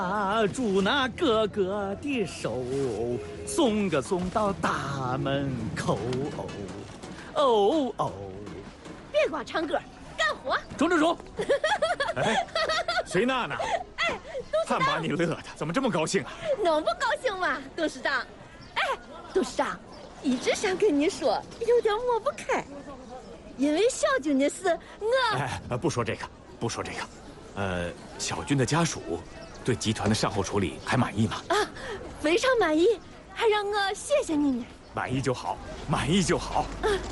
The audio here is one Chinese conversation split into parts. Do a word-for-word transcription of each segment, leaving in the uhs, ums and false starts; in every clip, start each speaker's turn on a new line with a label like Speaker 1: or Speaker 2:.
Speaker 1: 啊，祝那哥哥的手送个送到大门口。哦哦，
Speaker 2: 别光唱歌，干活。
Speaker 1: 中中中！
Speaker 3: 哎，随娜娜，
Speaker 2: 哎，董事长，
Speaker 3: 看把你乐的，怎么这么高兴啊？
Speaker 2: 能不高兴吗，董事长？哎，董事长，一直想跟你说，有点抹不开。因为小军的事，我……
Speaker 3: 哎，不说这个，不说这个。呃，小军的家属对集团的善后处理还满意吗？
Speaker 2: 啊，非常满意，还让我谢谢你呢。
Speaker 3: 满意就好，满意就好。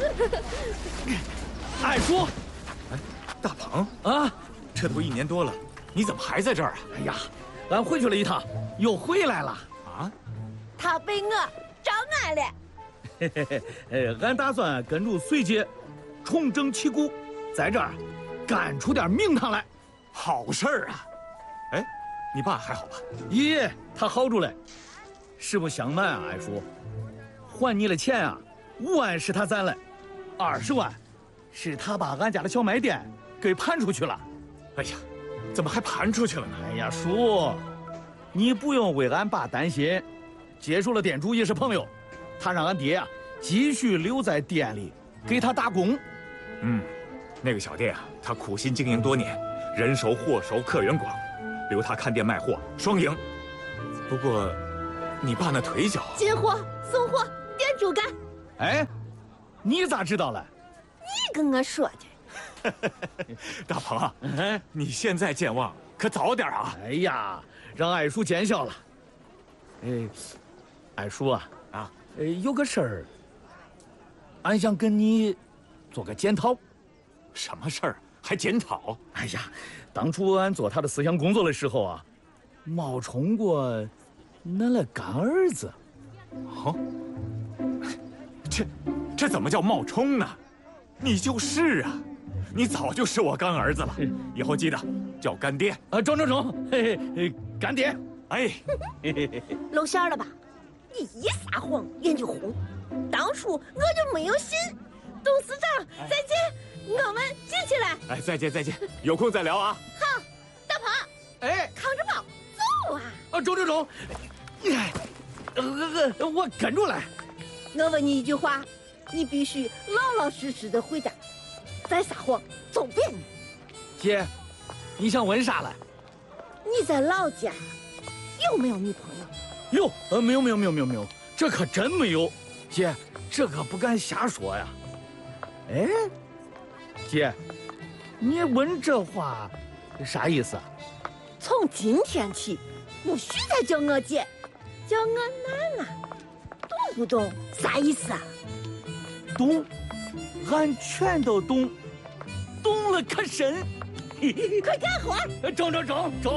Speaker 1: 爱说，
Speaker 3: 哎，大鹏
Speaker 1: 啊，
Speaker 3: 这都一年多了，你怎么还在这儿啊？
Speaker 1: 哎呀，俺回去了一趟，又回来了。
Speaker 3: 啊？
Speaker 2: 他被我招安了。
Speaker 1: 嘿嘿嘿，呃，俺打算跟着随姐重整旗鼓，在这儿干出点名堂来。
Speaker 3: 好事儿啊！哎，你爸还好吧？
Speaker 1: 咦，他好着嘞。实不相瞒啊，俺叔，还你的钱啊，五万是他攒的，二十万是他把俺家的小卖店给盘出去了。
Speaker 3: 哎呀，怎么还盘出去了呢？
Speaker 1: 哎呀，叔，你不用为俺爸担心，接触了店主也是朋友，他让俺爹啊继续留在店里给他打工。
Speaker 3: 嗯，那个小店啊，他苦心经营多年，人熟货熟，客源广，留他看店卖货，双赢。不过，你爸那腿脚……
Speaker 2: 进货送货，店主干。
Speaker 1: 哎，你咋知道了？
Speaker 2: 你跟我说的。
Speaker 3: 大鹏啊，
Speaker 1: 哎，
Speaker 3: 你现在健忘，可早点啊！
Speaker 1: 哎呀，让爱叔见笑了。哎，爱叔啊，
Speaker 3: 啊，
Speaker 1: 呃，有个事儿，俺想跟你做个检讨。
Speaker 3: 什么事儿还检讨？
Speaker 1: 哎呀，当初俺做他的思想工作的时候啊，冒充过恁了干儿子。
Speaker 3: 哦，这这怎么叫冒充呢？你就是啊，你早就是我干儿子了。以后记得叫干爹
Speaker 1: 啊！中中中，嘿嘿嘿，干爹！
Speaker 3: 哎，
Speaker 2: 露馅了吧？你一撒谎，眼就红。当初我就没有信。董事长，再见，我们进去了。
Speaker 3: 哎，再见再见，有空再聊啊。
Speaker 2: 好，大鹏，
Speaker 1: 哎，
Speaker 2: 扛着包走啊！
Speaker 1: 啊，中中中，哎，呃呃，我跟着来。
Speaker 2: 我问你一句话，你必须老老实实的回答。再撒谎，走扁你！
Speaker 1: 姐，你想问啥了？
Speaker 2: 你在老家有没有女朋友？
Speaker 1: 有，呃，没有没有没有没有没有，这可真没有。姐，这可不敢瞎说呀。哎，姐，你问这话啥意思啊？
Speaker 2: 从今天起，不许再叫我姐，叫我娜娜，懂不懂？啥意思啊？
Speaker 1: 懂，俺全都懂，懂了可深。
Speaker 2: 快干活！
Speaker 1: 中中中中！